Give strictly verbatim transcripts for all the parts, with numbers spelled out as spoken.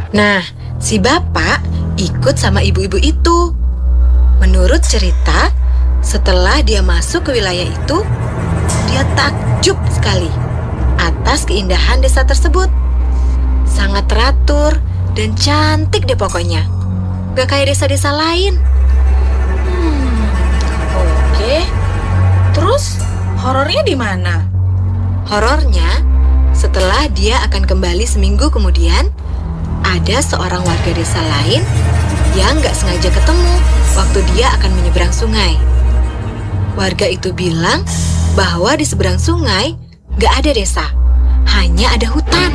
Nah, si bapak ikut sama ibu-ibu itu. Menurut cerita, setelah dia masuk ke wilayah itu, dia takjub sekali atas keindahan desa tersebut. Sangat teratur dan cantik deh pokoknya. Gak kayak desa-desa lain. Hmm, oke. Terus horornya di mana? Horornya, setelah dia akan kembali seminggu kemudian, ada seorang warga desa lain yang gak sengaja ketemu waktu dia akan menyeberang sungai. Warga itu bilang bahwa di seberang sungai gak ada desa, hanya ada hutan.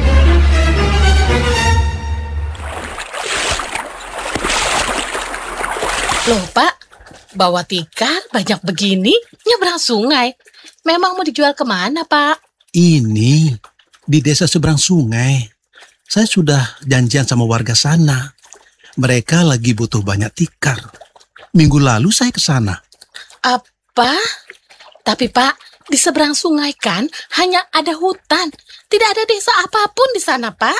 Loh Pak, bawa tikar banyak begini nyebrang sungai. Memang mau dijual kemana Pak? Ini di desa seberang sungai. Saya sudah janjian sama warga sana. Mereka lagi butuh banyak tikar. Minggu lalu saya ke sana. Apa? Tapi Pak, di seberang sungai kan hanya ada hutan. Tidak ada desa apapun di sana, Pak.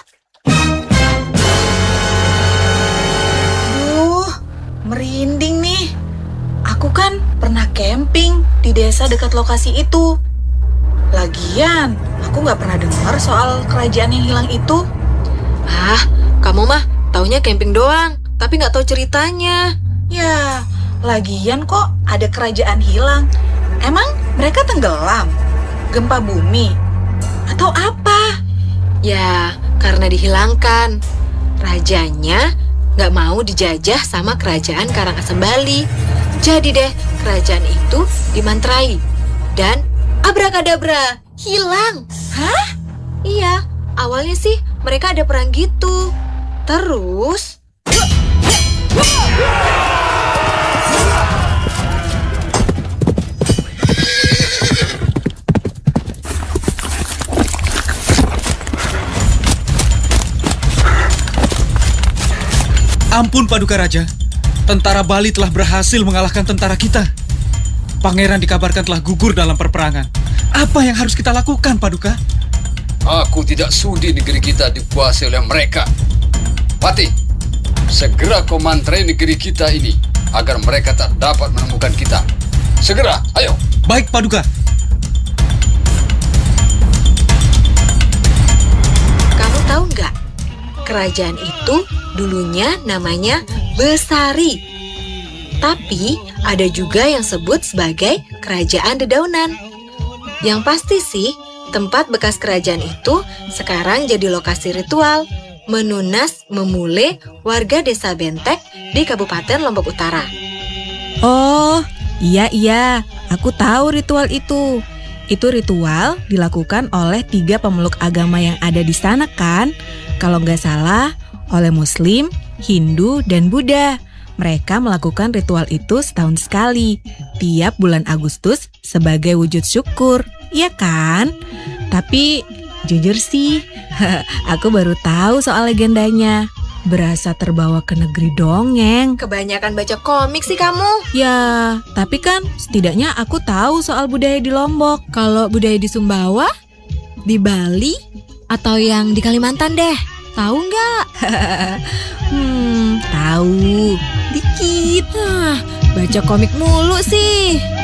Duh, merinding nih. Aku kan pernah camping di desa dekat lokasi itu. Lagian, aku nggak pernah dengar soal kerajaan yang hilang itu. Ah, kamu mah taunya camping doang, tapi nggak tahu ceritanya. Ya, lagian kok ada kerajaan hilang. Emang mereka tenggelam? Gempa bumi? Atau apa? Ya, karena dihilangkan. Rajanya nggak mau dijajah sama kerajaan Karangasem Bali. Jadi deh, kerajaan itu dimantrai. Dan abrakadabra, hilang. Hah? Iya, awalnya sih mereka ada perang gitu. Terus... Ampun Paduka Raja, tentara Bali telah berhasil mengalahkan tentara kita. Pangeran dikabarkan telah gugur dalam perperangan. Apa yang harus kita lakukan, Paduka? Aku tidak sudi negeri kita dikuasai oleh mereka. Patih, segera kau mantrai negeri kita ini agar mereka tak dapat menemukan kita. Segera, ayo. Baik, Paduka. Kamu tahu nggak? Kerajaan itu dulunya namanya Besari. Tapi ada juga yang sebut sebagai Kerajaan Dedaunan. Yang pasti sih, tempat bekas kerajaan itu sekarang jadi lokasi ritual menunas memule warga desa Bentek di Kabupaten Lombok Utara. Oh, iya iya, aku tahu ritual itu. Itu ritual dilakukan oleh tiga pemeluk agama yang ada di sana kan? Kalau nggak salah, oleh Muslim, Hindu, dan Buddha. Mereka melakukan ritual itu setahun sekali, tiap bulan Agustus sebagai wujud syukur, iya kan? Tapi jujur sih, aku baru tahu soal legendanya. Berasa terbawa ke negeri dongeng. Kebanyakan baca komik sih kamu. Ya, tapi kan setidaknya aku tahu soal budaya di Lombok. Kalau budaya di Sumbawa, di Bali, atau yang di Kalimantan deh. Tahu nggak? hmm, tahu. Dikit. Nah, baca komik mulu sih.